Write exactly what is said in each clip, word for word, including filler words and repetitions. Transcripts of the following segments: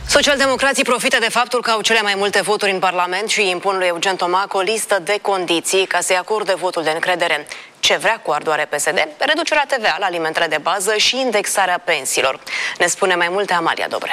Socialdemocrații profită de faptul că au cele mai multe voturi în Parlament și impun lui Eugen Tomac o listă de condiții ca să-i acorde votul de încredere. Ce vrea cu ardoare P S D? Reducerea T V A la alimentele de bază și indexarea pensiilor. Ne spune mai multe Amalia Dobre.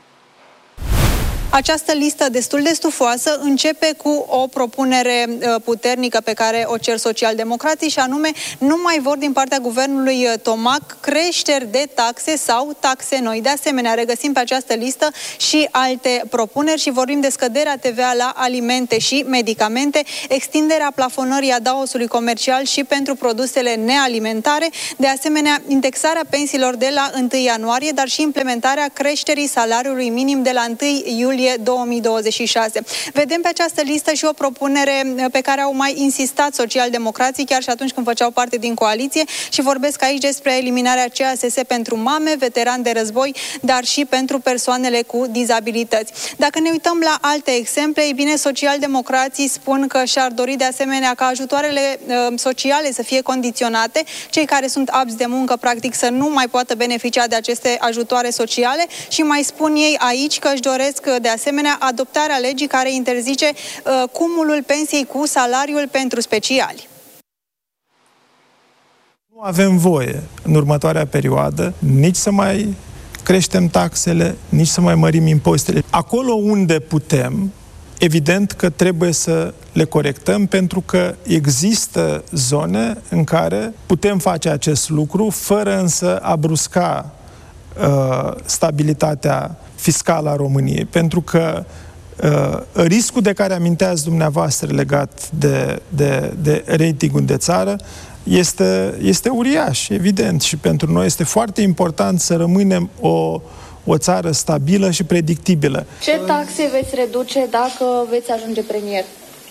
Această listă destul de stufoasă începe cu o propunere puternică pe care o cer socialdemocrații și anume nu mai vor din partea guvernului Tomac creșteri de taxe sau taxe noi. De asemenea, regăsim pe această listă și alte propuneri și vorbim de scăderea T V A la alimente și medicamente, extinderea plafonării adaosului comercial și pentru produsele nealimentare, de asemenea indexarea pensiilor de la întâi ianuarie, dar și implementarea creșterii salariului minim de la întâi iulie două mii douăzeci și șase. Vedem pe această listă și o propunere pe care au mai insistat socialdemocrații chiar și atunci când făceau parte din coaliție și vorbesc aici despre eliminarea C A S S pentru mame, veterani de război, dar și pentru persoanele cu dizabilități. Dacă ne uităm la alte exemple, ei bine, socialdemocrații spun că și-ar dori de asemenea ca ajutoarele uh, sociale să fie condiționate, cei care sunt abți de muncă practic să nu mai poată beneficia de aceste ajutoare sociale și mai spun ei aici că își doresc de asemenea adoptarea legii care interzice uh, cumulul pensiei cu salariul pentru speciali. Nu avem voie în următoarea perioadă nici să mai creștem taxele, nici să mai mărim impozitele. Acolo unde putem, evident că trebuie să le corectăm, pentru că există zone în care putem face acest lucru fără însă a brusca uh, stabilitatea fiscală a României, pentru că uh, riscul de care aminteați dumneavoastră legat de, de, de ratingul de țară este, este uriaș, evident, și pentru noi este foarte important să rămânem o, o țară stabilă și predictibilă. Ce taxe veți reduce dacă veți ajunge premier?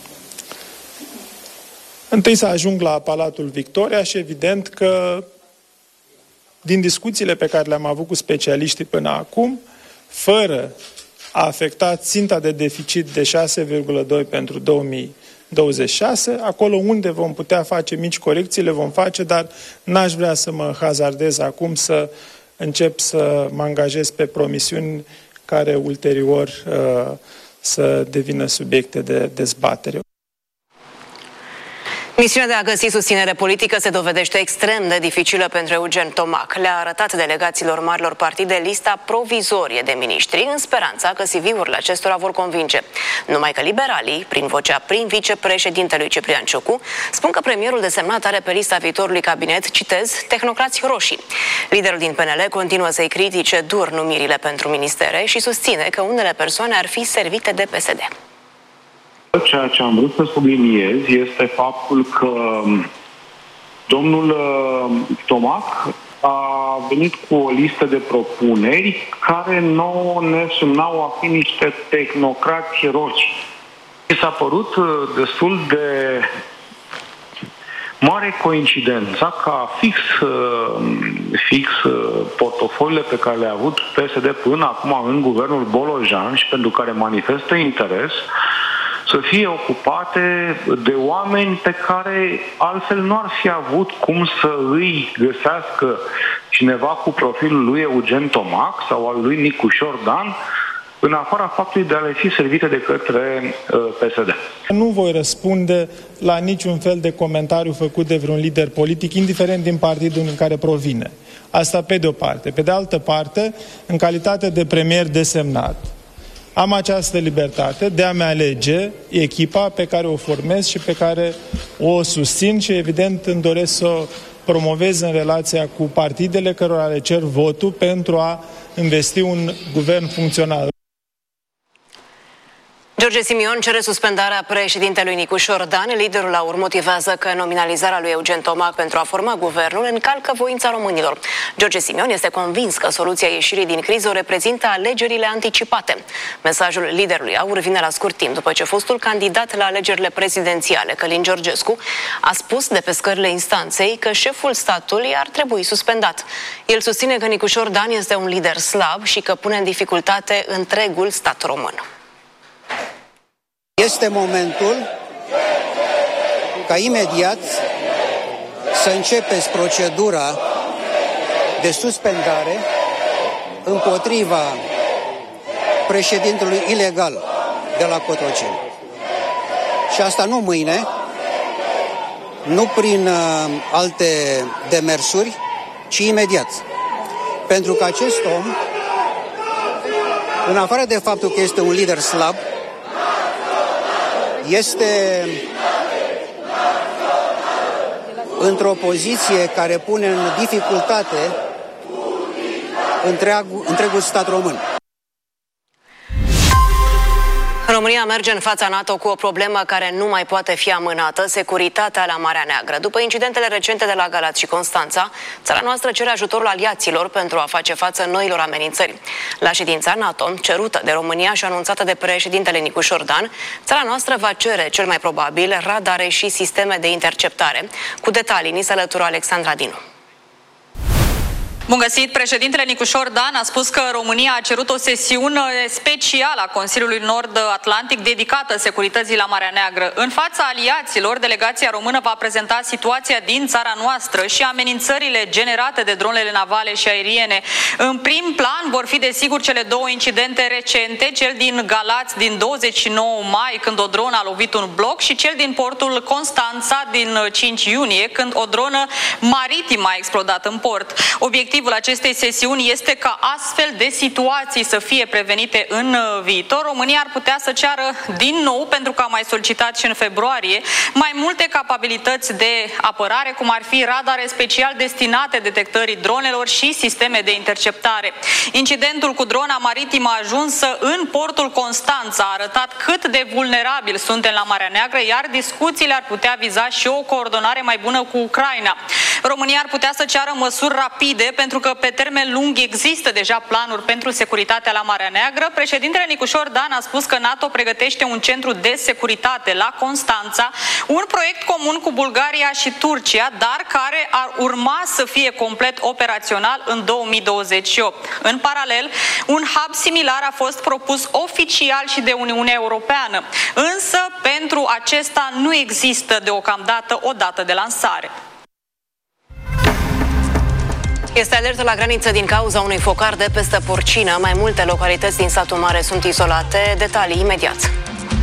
Întâi să ajung la Palatul Victoria și evident că din discuțiile pe care le-am avut cu specialiștii până acum, fără a afecta ținta de deficit de șase virgulă doi pentru două mii douăzeci și șase, acolo unde vom putea face mici corecții, le vom face, dar n-aș vrea să mă hazardez acum să încep să mă angajez pe promisiuni care ulterior uh, să devină subiecte de dezbatere. Misiunea de a găsi susținere politică se dovedește extrem de dificilă pentru Eugen Tomac. Le-a arătat delegaților marilor partide lista provizorie de miniștri, în speranța că C V-urile acestora vor convinge. Numai că liberalii, prin vocea prin vicepreședintelui Ciprian Ciucu, spun că premierul desemnat are pe lista viitorului cabinet, citez, tehnocrați roșii. Liderul din P N L continuă să-i critice dur numirile pentru ministere și susține că unele persoane ar fi servite de P S D. Ceea ce am vrut să subliniez este faptul că domnul Tomac a venit cu o listă de propuneri care nouă ne sunau a fi niște tehnocrați roși. Mi s-a părut destul de mare coincidența ca fix, fix portofoliile pe care le-a avut P S D până acum în guvernul Bolojan și pentru care manifestă interes, să fie ocupate de oameni pe care altfel nu ar fi avut cum să îi găsească cineva cu profilul lui Eugen Tomac sau al lui Nicușor Dan, în afara faptului de a le fi servite de către uh, P S D. Nu voi răspunde la niciun fel de comentariu făcut de vreun lider politic, indiferent din partidul în care provine. Asta pe de o parte. Pe de altă parte, în calitate de premier desemnat, am această libertate de a-mi alege echipa pe care o formez și pe care o susțin și, evident, îmi doresc să o promovez în relația cu partidele cărora le cer votul pentru a investi un guvern funcțional. George Simion cere suspendarea președintelui Nicușor Dan. Liderul AUR motivează că nominalizarea lui Eugen Tomac pentru a forma guvernul încalcă voința românilor. George Simion este convins că soluția ieșirii din criză o reprezintă alegerile anticipate. Mesajul liderului AUR vine la scurt timp după ce fostul candidat la alegerile prezidențiale, Călin Georgescu, a spus de pe scările instanței că șeful statului ar trebui suspendat. El susține că Nicușor Dan este un lider slab și că pune în dificultate întregul stat român. Este momentul ca imediat să începeți procedura de suspendare împotriva președintelui ilegal de la Cotroceni. Și asta nu mâine, nu prin uh, alte demersuri, ci imediat. Pentru că acest om, în afară de faptul că este un lider slab, este într-o poziție care pune în dificultate întregul, întregul stat român. România merge în fața NATO cu o problemă care nu mai poate fi amânată, securitatea la Marea Neagră. După incidentele recente de la Galați și Constanța, țara noastră cere ajutorul aliaților pentru a face față noilor amenințări. La ședința NATO, cerută de România și anunțată de președintele Nicu Șordan, țara noastră va cere, cel mai probabil, radare și sisteme de interceptare. Cu detalii ni se alătură Alexandra Dinu. Bun găsit! Președintele Nicu Șordan a spus că România a cerut o sesiune specială a Consiliului Nord-Atlantic dedicată securității la Marea Neagră. În fața aliaților, delegația română va prezenta situația din țara noastră și amenințările generate de dronele navale și aeriene. În prim plan vor fi desigur cele două incidente recente, cel din Galați din douăzeci și nouă mai, când o dronă a lovit un bloc, și cel din portul Constanța din cinci iunie, când o dronă maritimă a explodat în port. Obiectivul acestei sesiuni este ca astfel de situații să fie prevenite în viitor. România ar putea să ceară din nou, pentru că a mai solicitat și în februarie, mai multe capabilități de apărare, cum ar fi radare special destinate detectării dronelor și sisteme de interceptare. Incidentul cu drona maritimă ajunsă în portul Constanța a arătat cât de vulnerabil suntem la Marea Neagră, iar discuțiile ar putea viza și o coordonare mai bună cu Ucraina. România ar putea să ceară măsuri rapide, pentru că pe termen lung există deja planuri pentru securitatea la Marea Neagră. Președintele Nicu Șordan a spus că NATO pregătește un centru de securitate la Constanța, un proiect comun cu Bulgaria și Turcia, dar care ar urma să fie complet operațional în două mii douăzeci și opt. În paralel, un hub similar a fost propus oficial și de Uniunea Europeană, însă pentru acesta nu există deocamdată o dată de lansare. Este alertă la graniță din cauza unui focar de pestă porcină. Mai multe localități din satul mare sunt izolate. Detalii imediat.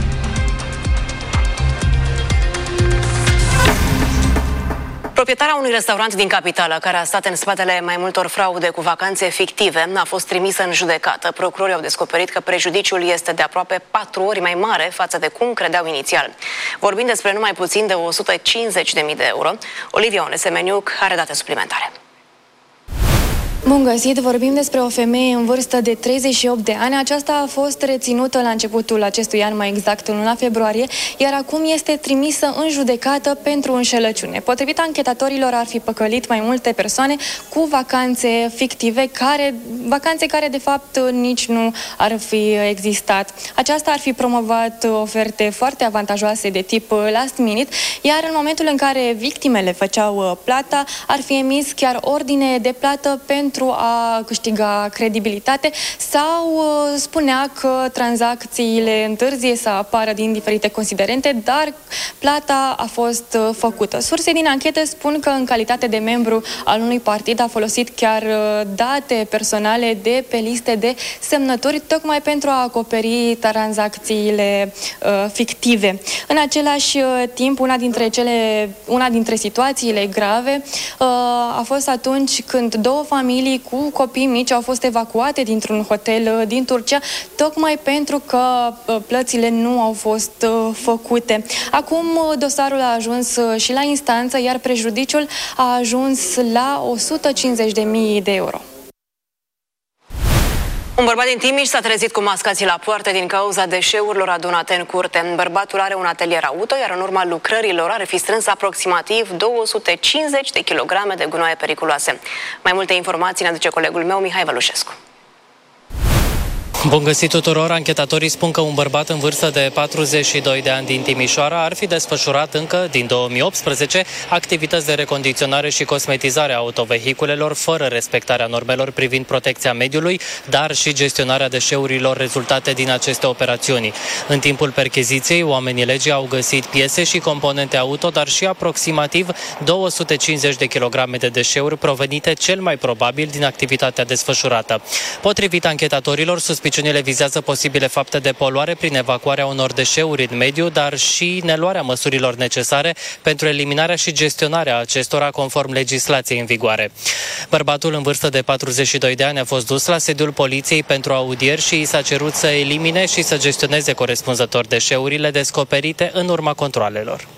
Proprietara unui restaurant din capitală, care a stat în spatele mai multor fraude cu vacanțe fictive, a fost trimisă în judecată. Procurorii au descoperit că prejudiciul este de aproape patru ori mai mare față de cum credeau inițial. Vorbim despre numai puțin de o sută cincizeci de mii de euro. Olivia Onesemeniuc are date suplimentare. Bun găsit! Vorbim despre o femeie în vârstă de treizeci și opt de ani. Aceasta a fost reținută la începutul acestui an, mai exact în luna februarie, iar acum este trimisă în judecată pentru înșelăciune. Potrivit anchetatorilor, ar fi păcălit mai multe persoane cu vacanțe fictive, care, vacanțe care de fapt nici nu ar fi existat. Aceasta ar fi promovat oferte foarte avantajoase de tip last minute, iar în momentul în care victimele făceau plata, ar fi emis chiar ordine de plată pentru pentru a câștiga credibilitate sau uh, spunea că tranzacțiile întârzie să apară din diferite considerente, dar plata a fost uh, făcută. Surse din anchetă spun că în calitate de membru al unui partid a folosit chiar uh, date personale de pe liste de semnături, tocmai pentru a acoperi tranzacțiile uh, fictive. În același uh, timp, una dintre, cele, una dintre situațiile grave uh, a fost atunci când două familii cu copii mici au fost evacuate dintr-un hotel din Turcia, tocmai pentru că plățile nu au fost făcute. Acum dosarul a ajuns și la instanță, iar prejudiciul a ajuns la o sută cincizeci de mii de euro. Un bărbat din Timiș s-a trezit cu mascații la poartă din cauza deșeurilor adunate în curte. Bărbatul are un atelier auto, iar în urma lucrărilor are fi strâns aproximativ două sute cincizeci de kilograme de gunoaie periculoase. Mai multe informații ne aduce colegul meu, Mihai Vălușescu. Bun găsit tuturor! Anchetatorii spun că un bărbat în vârstă de patruzeci și doi de ani din Timișoara ar fi desfășurat încă din două mii optsprezece activități de recondiționare și cosmetizare a autovehiculelor fără respectarea normelor privind protecția mediului, dar și gestionarea deșeurilor rezultate din aceste operațiuni. În timpul percheziției, oamenii legii au găsit piese și componente auto, dar și aproximativ două sute cincizeci de kilograme de deșeuri provenite cel mai probabil din activitatea desfășurată. Potrivit anchetatorilor, suspiciunea Suspiciunile vizează posibile fapte de poluare prin evacuarea unor deșeuri în mediu, dar și neluarea măsurilor necesare pentru eliminarea și gestionarea acestora conform legislației în vigoare. Bărbatul în vârstă de patruzeci și doi de ani a fost dus la sediul poliției pentru audieri și i s-a cerut să elimine și să gestioneze corespunzător deșeurile descoperite în urma controalelor.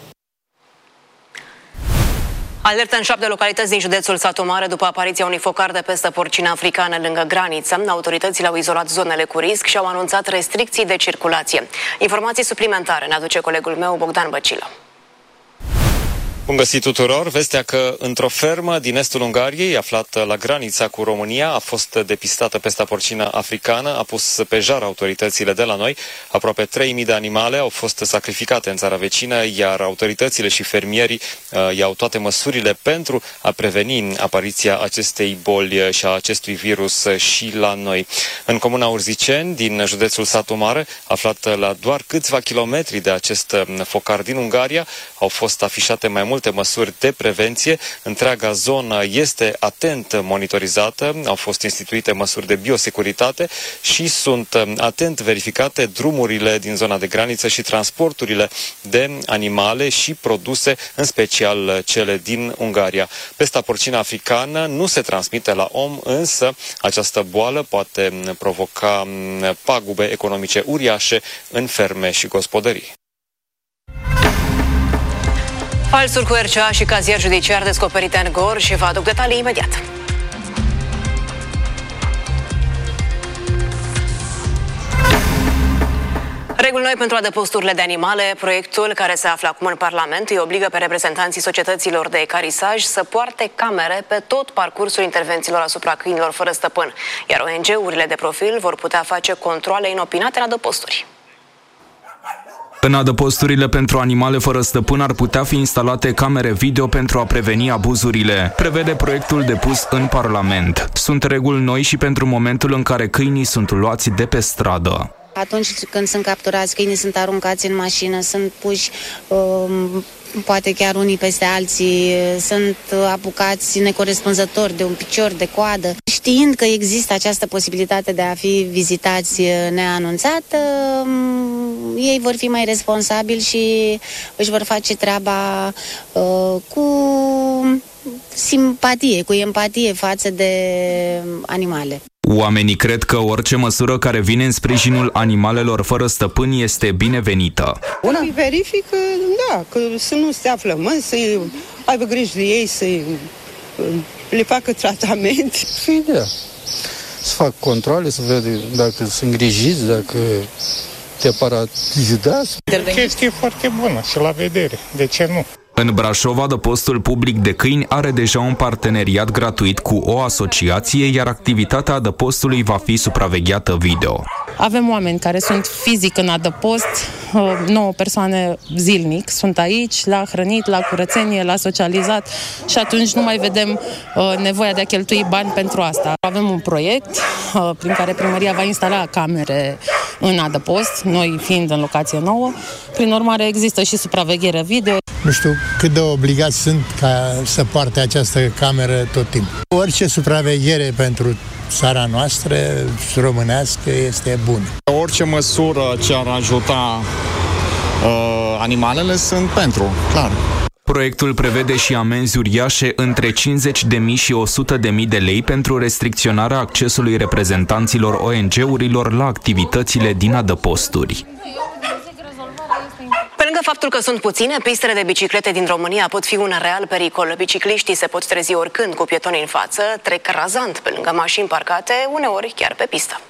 Alertă în șapte localități din județul Satu Mare după apariția unui focar de pestă porcină africană lângă graniță. Autoritățile au izolat zonele cu risc și au anunțat restricții de circulație. Informații suplimentare ne aduce colegul meu Bogdan Băcilă. Bun găsit tuturor! Vestea că într-o fermă din estul Ungariei, aflată la granița cu România, a fost depistată pesta porcină africană, a pus pe jar autoritățile de la noi. Aproape trei mii de animale au fost sacrificate în țara vecină, iar autoritățile și fermierii uh, iau toate măsurile pentru a preveni apariția acestei boli și a acestui virus și la noi. În comuna Urziceni, din județul Satu Mare, aflat la doar câțiva kilometri de acest focar din Ungaria, au fost afișate mai multe măsuri de prevenție. Întreaga zonă este atent monitorizată, au fost instituite măsuri de biosecuritate și sunt atent verificate drumurile din zona de graniță și transporturile de animale și produse, în special cele din Ungaria. Pesta porcină africană nu se transmite la om, însă această boală poate provoca pagube economice uriașe în ferme și gospodării. Falsuri cu R C A și cazier judiciar descoperite în Gorj și vă aduc detalii imediat. Reguli noi pentru adăposturile de animale. Proiectul care se află acum în Parlament îi obligă pe reprezentanții societăților de ecarisaj să poarte camere pe tot parcursul intervențiilor asupra câinilor fără stăpân, iar O N G-urile de profil vor putea face controale inopinate în adăposturi. În adăposturile pentru animale fără stăpân ar putea fi instalate camere video pentru a preveni abuzurile, prevede proiectul depus în Parlament. Sunt reguli noi și pentru momentul în care câinii sunt luați de pe stradă. Atunci când sunt capturați, câinii sunt aruncați în mașină, sunt puși um, poate chiar unii peste alții, sunt apucați necorespunzători de un picior, de coadă. Știind că există această posibilitate de a fi vizitați neanunțat, ei vor fi mai responsabili și își vor face treaba uh, cu simpatie, cu empatie față de animale. Oamenii cred că orice măsură care vine în sprijinul animalelor fără stăpân este binevenită. Una verifică, da, că să nu stea flămâni, să aibă grijă de ei, să le facă tratament. Ideea. Să fac controle, să vede dacă sunt îngrijiți, dacă te aparat judați. Chestie foarte bună și la vedere, de ce nu? În Brașov, adăpostul public de câini are deja un parteneriat gratuit cu o asociație, iar activitatea adăpostului va fi supravegheată video. Avem oameni care sunt fizic în adăpost, nouă persoane zilnic, sunt aici, la hrănit, la curățenie, la socializat și atunci nu mai vedem nevoia de a cheltui bani pentru asta. Avem un proiect prin care primăria va instala camere în adăpost, noi fiind în locație nouă, prin urmare există și supraveghere video. Nu știu cât de obligați sunt ca să poarte această cameră tot timpul. Orice supraveghere pentru țara noastră românească este bună. Orice măsură ce ar ajuta uh, animalele sunt pentru, clar. Proiectul prevede și amenzi uriașe între cincizeci de mii și o sută de mii de lei pentru restricționarea accesului reprezentanților O N G-urilor la activitățile din adăposturi. Pe lângă faptul că sunt puține, pistele de biciclete din România pot fi un real pericol. Bicicliștii se pot trezi oricând cu pietonii în față, trec razant pe lângă mașini parcate, uneori chiar pe pistă.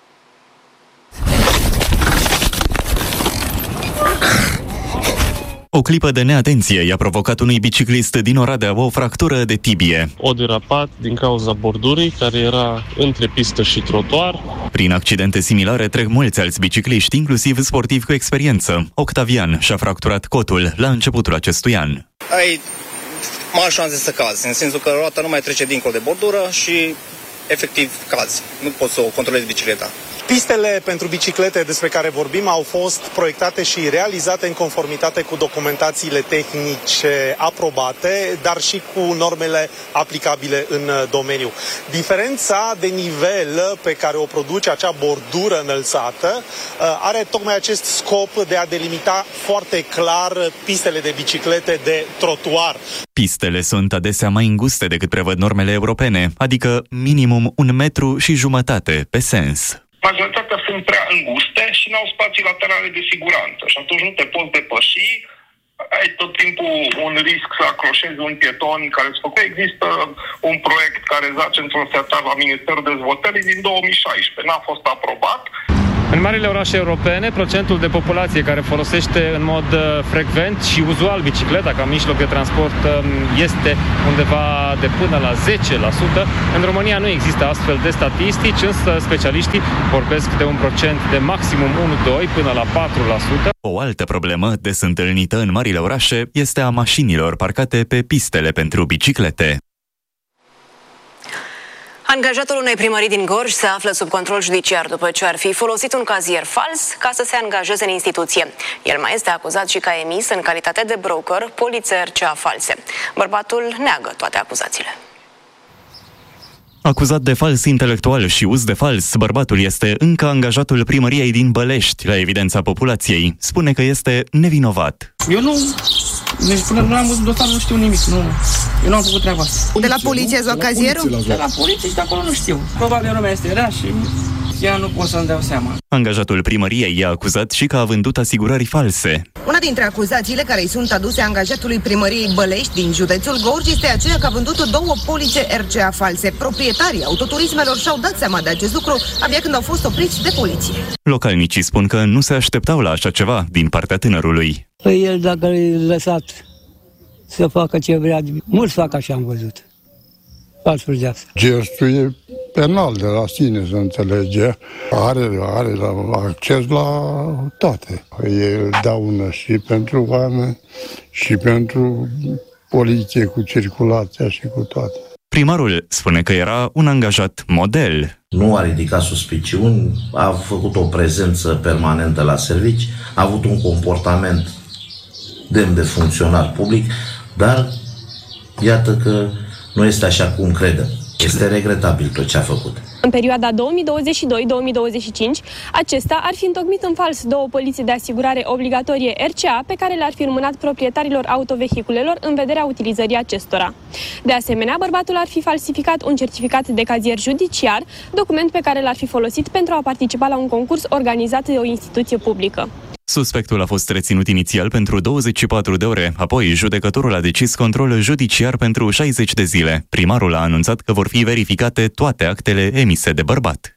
O clipă de neatenție i-a provocat unui biciclist din Oradea o fractură de tibie. O derapat din cauza bordurii care era între pistă și trotuar. Prin accidente similare trec mulți alți bicicliști, inclusiv sportivi cu experiență. Octavian și-a fracturat cotul la începutul acestui an. Ai mari șanse să cazi, în sensul că roata nu mai trece dincolo de bordură și efectiv cazi. Nu poți să o controlezi bicicleta. Pistele pentru biciclete despre care vorbim au fost proiectate și realizate în conformitate cu documentațiile tehnice aprobate, dar și cu normele aplicabile în domeniu. Diferența de nivel pe care o produce acea bordură înălțată are tocmai acest scop de a delimita foarte clar pistele de biciclete de trotuar. Pistele sunt adesea mai înguste decât prevăd normele europene, adică minimum un metru și jumătate pe sens. Majoritatea sunt prea înguste și nu au spații laterale de siguranță și atunci nu te poți depăși, ai tot timpul un risc să acroșezi un pieton care îți făcut. Există un proiect care zace într-un sertar la Ministerul Dezvoltării din două mii șaisprezece, n-a fost aprobat. În marile orașe europene, procentul de populație care folosește în mod frecvent și uzual bicicleta ca mijloc de transport este undeva de până la zece la sută. În România nu există astfel de statistici, însă specialiștii vorbesc de un procent de maximum unu doi până la patru la sută. O altă problemă des întâlnită în marile orașe este a mașinilor parcate pe pistele pentru biciclete. Angajatul unei primării din Gorj se află sub control judiciar după ce ar fi folosit un cazier fals ca să se angajeze în instituție. El mai este acuzat și că a emis în calitate de broker polițe R C A false. Bărbatul neagă toate acuzațiile. Acuzat de fals intelectual și uz de fals, bărbatul este încă angajatul primăriei din Bălești la evidența populației. Spune că este nevinovat. Eu nu, deci până nu am văzut dosarul, nu știu nimic, nu, eu nu am făcut treaba asta. De la poliție ați luat cazierul? De la poliție și de acolo nu știu. Probabil lumea este rea și chiar nu pot să-mi dau seama. Angajatul primăriei i-a acuzat și că a vândut asigurări false. Una dintre acuzațiile care îi sunt aduse angajatului primăriei Bălești din județul Gorj este aceea că a vândut două polițe R C A false. Proprietarii autoturismelor și-au dat seama de acest lucru abia când au fost opriți de poliție. Localnicii spun că nu se așteptau la așa ceva din partea tânărului. Păi el, dacă l-a lăsat să facă ce vrea, mulți fac așa, am văzut. Falsul de asta. Gestul e penal de la sine, să înțelege. Are, are acces la toate. E daună și pentru oameni și pentru poliție cu circulația și cu toate. Primarul spune că era un angajat model. Nu a ridicat suspiciuni, a făcut o prezență permanentă la servici, a avut un comportament demn de funcționar public, dar iată că nu este așa cum credem. Este regretabil tot ce a făcut. În perioada două mii douăzeci și doi două mii douăzeci și cinci, acesta ar fi întocmit în fals două polițe de asigurare obligatorie R C A pe care le-ar fi înmânat proprietarilor autovehiculelor în vederea utilizării acestora. De asemenea, bărbatul ar fi falsificat un certificat de cazier judiciar, document pe care l-ar fi folosit pentru a participa la un concurs organizat de o instituție publică. Suspectul a fost reținut inițial pentru douăzeci și patru de ore, apoi judecătorul a decis control judiciar pentru șaizeci de zile. Primarul a anunțat că vor fi verificate toate actele emise de bărbat.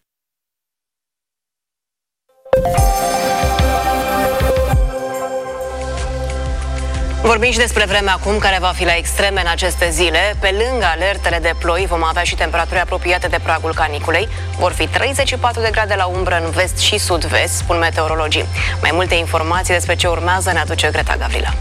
Vorbim și despre vremea acum, care va fi la extreme în aceste zile. Pe lângă alertele de ploi, vom avea și temperaturi apropiate de pragul caniculei. Vor fi treizeci și patru de grade la umbră în vest și sud-vest, spun meteorologii. Mai multe informații despre ce urmează ne aduce Greta Gavrila.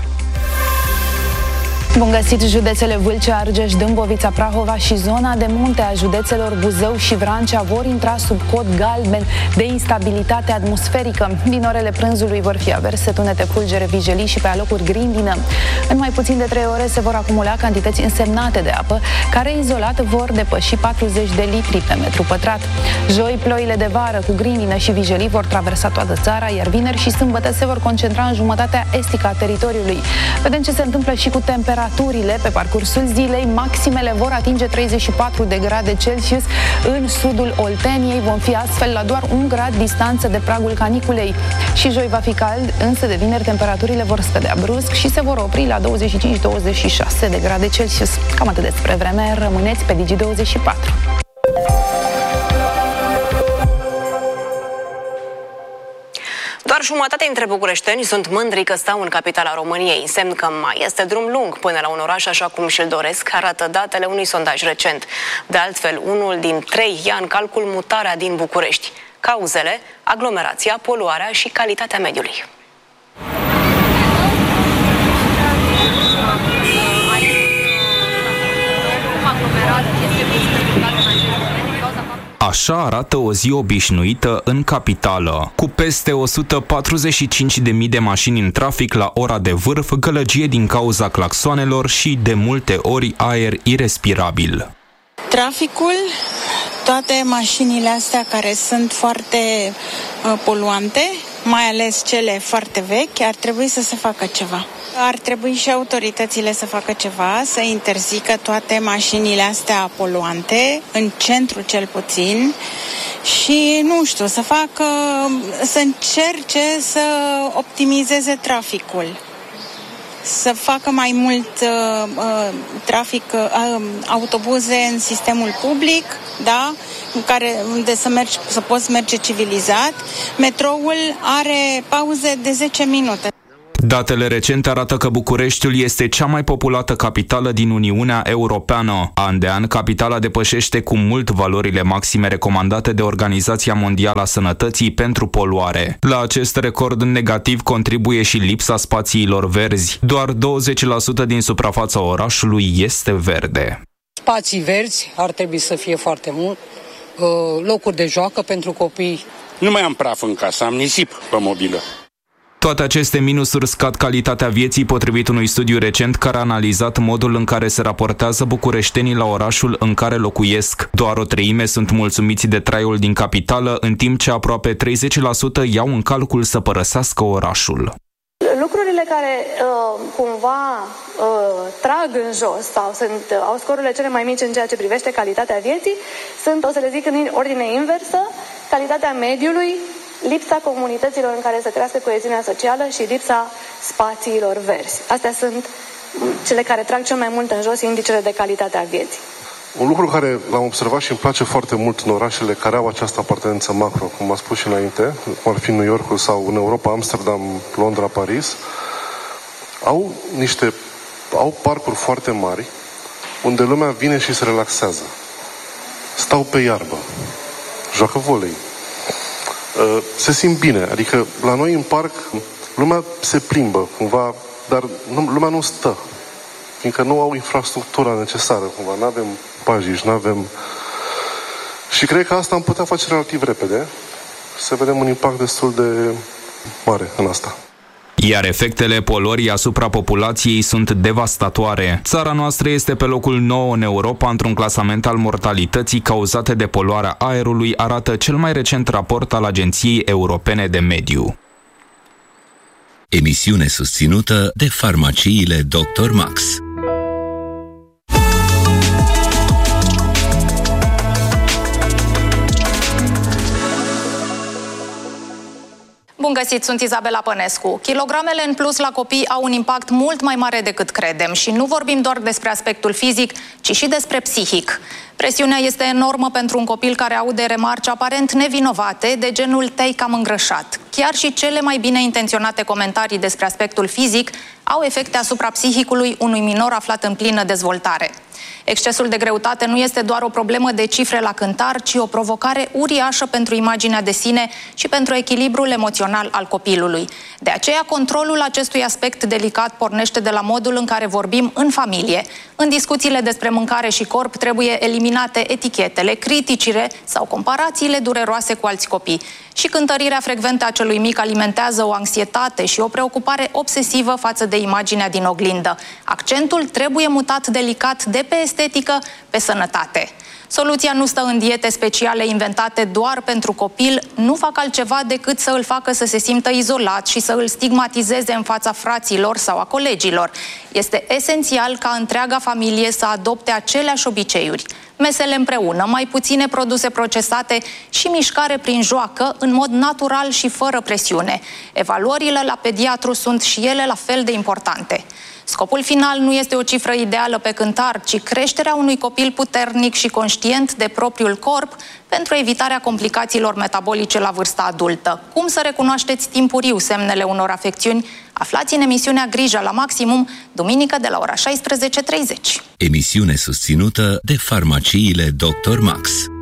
Bun găsit! Județele Vâlcea, Argeș, Dâmbovița, Prahova și zona de munte a județelor Buzău și Vrancea vor intra sub cod galben de instabilitate atmosferică. Din orele prânzului vor fi averse, tunete, fulgere, vijelii și pe alocuri grindină. În mai puțin de trei ore se vor acumula cantități însemnate de apă, care izolat vor depăși patruzeci de litri pe metru pătrat. Joi, ploile de vară cu grindină și vijelii vor traversa toată țara, iar vineri și sâmbătă se vor concentra în jumătatea estică a teritoriului. Vedem ce se întâmplă și cu temperaturile. Temperaturile pe parcursul zilei, maximele vor atinge treizeci și patru de grade Celsius în sudul Olteniei. Vom fi astfel la doar un grad distanță de pragul caniculei. Și joi va fi cald, însă de vineri temperaturile vor scădea brusc și se vor opri la douăzeci și cinci douăzeci și șase de grade Celsius. Cam atât despre vreme, rămâneți pe Digi douăzeci și patru. Doar jumătate dintre bucureșteni sunt mândri că stau în capitala României. Semn că mai este drum lung până la un oraș așa cum și-l doresc, arată datele unui sondaj recent. De altfel, unul din trei ia în calcul mutarea din București. Cauzele: aglomerația, poluarea și calitatea mediului. Așa arată o zi obișnuită în capitală, cu peste o sută patruzeci și cinci de mii de mașini în trafic la ora de vârf, gălăgie din cauza claxoanelor și, de multe ori, aer irespirabil. Traficul, toate mașinile astea care sunt foarte uh, poluante, mai ales cele foarte vechi, ar trebui să se facă ceva. Ar trebui și autoritățile să facă ceva, să interzică toate mașinile astea poluante, în centru cel puțin, și, nu știu, să facă, să încerce să optimizeze traficul. Să facă mai mult uh, uh, trafic, uh, autobuze în sistemul public, da? În care, unde să, mergi, să poți merge civilizat. Metroul are pauze de zece minute. Datele recente arată că Bucureștiul este cea mai populată capitală din Uniunea Europeană. An de an, capitala depășește cu mult valorile maxime recomandate de Organizația Mondială a Sănătății pentru poluare. La acest record negativ contribuie și lipsa spațiilor verzi. Doar douăzeci la sută din suprafața orașului este verde. Spații verzi ar trebui să fie foarte mult, locuri de joacă pentru copii. Nu mai am praf în casă, am nisip pe mobilă. Toate aceste minusuri scad calitatea vieții, potrivit unui studiu recent care a analizat modul în care se raportează bucureștenii la orașul în care locuiesc. Doar o treime sunt mulțumiți de traiul din capitală, în timp ce aproape treizeci la sută iau în calcul să părăsească orașul. Lucrurile care uh, cumva uh, trag în jos sau sunt, uh, au scorurile cele mai mici în ceea ce privește calitatea vieții sunt, o să le zic în ordine inversă, calitatea mediului, lipsa comunităților în care să crească coeziunea socială și lipsa spațiilor verzi. Astea sunt cele care trag cel mai mult în jos indicele de calitate a vieții. Un lucru care l-am observat și îmi place foarte mult în orașele care au această apartenență macro, cum am spus și înainte, cum ar fi New Yorkul sau în Europa, Amsterdam, Londra, Paris, au niște au parcuri foarte mari unde lumea vine și se relaxează. Stau pe iarbă, joacă volei, se simt bine. Adică la noi în parc lumea se plimbă cumva, dar nu, lumea nu stă, fiindcă nu au infrastructura necesară cumva, nu avem pajiști, nu avem... Și cred că asta am putea face relativ repede, să vedem un impact destul de mare în asta. Iar efectele poluării asupra populației sunt devastatoare. Țara noastră este pe locul nouă în Europa într-un clasament al mortalității cauzate de poluarea aerului, arată cel mai recent raport al Agenției Europene de Mediu. Emisiune susținută de farmaciile doctor Max. Bun găsit, sunt Izabela Pănescu. Kilogramele în plus la copii au un impact mult mai mare decât credem și nu vorbim doar despre aspectul fizic, ci și despre psihic. Presiunea este enormă pentru un copil care aude remarci aparent nevinovate de genul "te-ai cam îngrășat". Chiar și cele mai bine intenționate comentarii despre aspectul fizic au efecte asupra psihicului unui minor aflat în plină dezvoltare. Excesul de greutate nu este doar o problemă de cifre la cântar, ci o provocare uriașă pentru imaginea de sine și pentru echilibrul emoțional al copilului. De aceea, controlul acestui aspect delicat pornește de la modul în care vorbim în familie. În discuțiile despre mâncare și corp trebuie eliminate etichetele, criticile sau comparațiile dureroase cu alți copii. Și cântărirea frecventă a acelui mic alimentează o anxietate și o preocupare obsesivă față de imaginea din oglindă. Accentul trebuie mutat delicat de pe estetică pe sănătate. Soluția nu stă în diete speciale inventate doar pentru copil, nu fac altceva decât să îl facă să se simtă izolat și să îl stigmatizeze în fața fraților sau a colegilor. Este esențial ca întreaga familie să adopte aceleași obiceiuri. Mesele împreună, mai puține produse procesate și mișcare prin joacă, în mod natural și fără presiune. Evaluările la pediatru sunt și ele la fel de importante. Scopul final nu este o cifră ideală pe cântar, ci creșterea unui copil puternic și conștient de propriul corp pentru evitarea complicațiilor metabolice la vârsta adultă. Cum să recunoașteți timpuriu semnele unor afecțiuni? Aflați în emisiunea Grija la Maximum, duminică de la ora șaisprezece și treizeci. Emisiune susținută de farmaciile doctor Max.